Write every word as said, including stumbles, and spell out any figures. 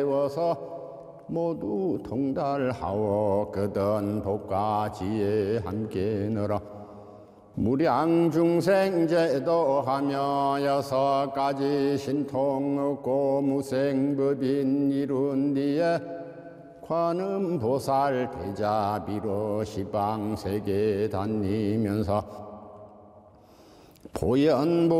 배워서 모두 통달하오. 그던 복과 지혜 함께 늘어 무량중생제도하며 여섯 가지 신통 얻고 무생법인 이룬 뒤에 관음보살 대자비로 시방세계 다니면서 보현보